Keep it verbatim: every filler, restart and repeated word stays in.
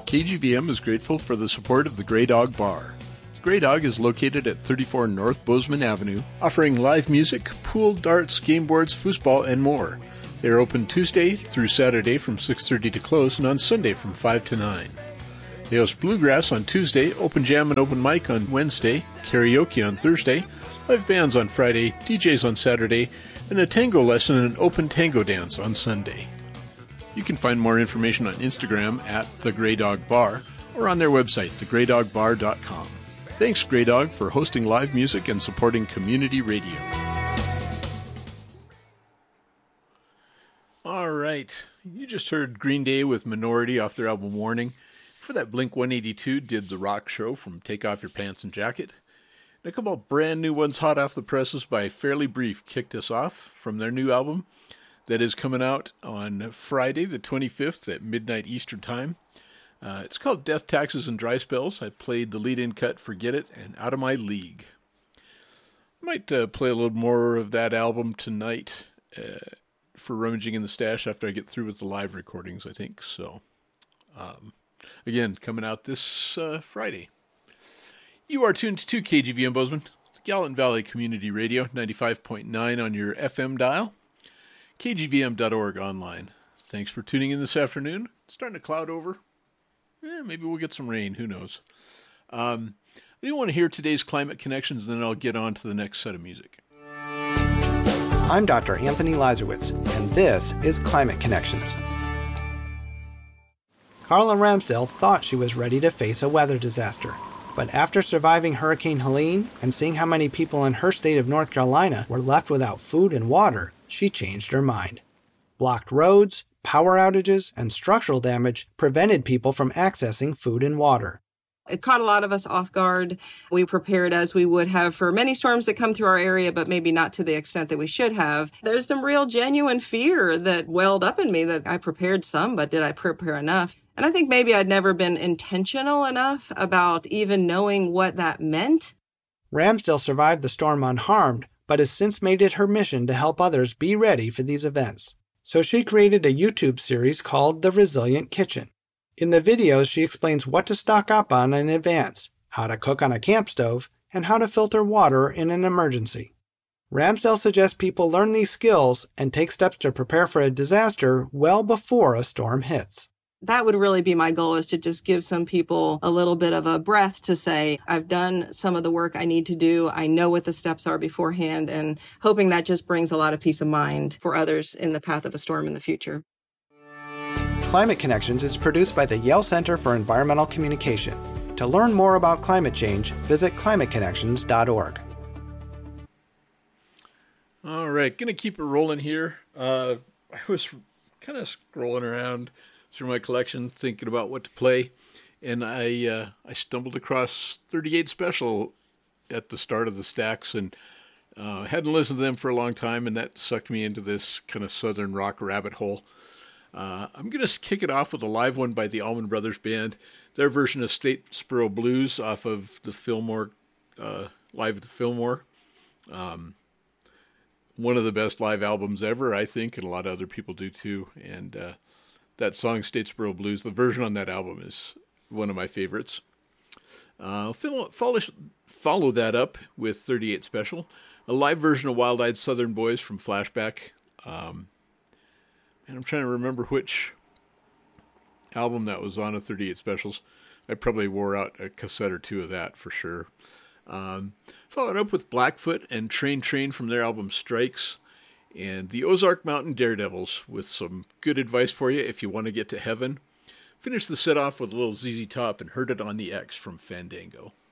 K G V M is grateful for the support of the Grey Dog Bar. The Grey Dog is located at thirty-four North Bozeman Avenue, offering live music, pool, darts, game boards, foosball, and more. They are open Tuesday through Saturday from six thirty to close and on Sunday from five to nine. They host bluegrass on Tuesday, open jam and open mic on Wednesday, karaoke on Thursday, live bands on Friday, D Js on Saturday, and a tango lesson and an open tango dance on Sunday. You can find more information on Instagram at The Grey Dog Bar or on their website, the grey dog bar dot com. Thanks, Grey Dog, for hosting live music and supporting community radio. All right. You just heard Green Day with Minority off their album Warning. For that, Blink one eighty-two did The Rock Show from Take Off Your Pants and Jacket. And a couple of brand new ones hot off the presses by Fairly Brief kicked us off from their new album that is coming out on Friday the twenty-fifth at midnight Eastern Time. Uh, it's called Death, Taxes, and Dry Spells. I played the lead-in cut, Forget It, and Out of My League. I might uh, play a little more of that album tonight uh, for rummaging in the stash after I get through with the live recordings, I think. So, um, again, coming out this uh, Friday. You are tuned to K G V M Bozeman, Gallant Valley Community Radio, ninety-five point nine on your F M dial, K G V M dot org online. Thanks for tuning in this afternoon. It's starting to cloud over. Eh, maybe we'll get some rain. Who knows? Um, I do want to hear today's Climate Connections, and then I'll get on to the next set of music. I'm Doctor Anthony Lazarowitz, and this is Climate Connections. Carla Ramsdell thought she was ready to face a weather disaster. But after surviving Hurricane Helene and seeing how many people in her state of North Carolina were left without food and water, she changed her mind. Blocked roads, power outages, and structural damage prevented people from accessing food and water. It caught a lot of us off guard. We prepared as we would have for many storms that come through our area, but maybe not to the extent that we should have. There's some real genuine fear that welled up in me that I prepared some, but did I prepare enough? And I think maybe I'd never been intentional enough about even knowing what that meant. Ramsdell survived the storm unharmed, but has since made it her mission to help others be ready for these events. So she created a YouTube series called The Resilient Kitchen. In the videos, she explains what to stock up on in advance, how to cook on a camp stove, and how to filter water in an emergency. Ramsdell suggests people learn these skills and take steps to prepare for a disaster well before a storm hits. That would really be my goal, is to just give some people a little bit of a breath to say, I've done some of the work I need to do. I know what the steps are beforehand, and hoping that just brings a lot of peace of mind for others in the path of a storm in the future. Climate Connections is produced by the Yale Center for Environmental Communication. To learn more about climate change, visit climate connections dot org. All right, going to keep it rolling here. Uh, I was kind of scrolling around through my collection, thinking about what to play, and I uh, I stumbled across thirty-eight Special at the start of the stacks, and uh, hadn't listened to them for a long time, and that sucked me into this kind of southern rock rabbit hole. Uh, I'm going to kick it off with a live one by the Allman Brothers Band, their version of Statesboro Blues off of the Fillmore, uh, Live at the Fillmore. Um, one of the best live albums ever, I think, and a lot of other people do too, and uh, that song, Statesboro Blues, the version on that album is one of my favorites. Uh, follow, follow that up with thirty-eight Special, a live version of Wild Eyed Southern Boys from Flashback. Um, and I'm trying to remember which album that was on of thirty-eight Specials. I probably wore out a cassette or two of that for sure. Um, followed up with Blackfoot and Train Train from their album Strikes. And the Ozark Mountain Daredevils with some good advice for you if you want to get to heaven. Finish the set off with a little Z Z Top and Heard It on the X from Fandango.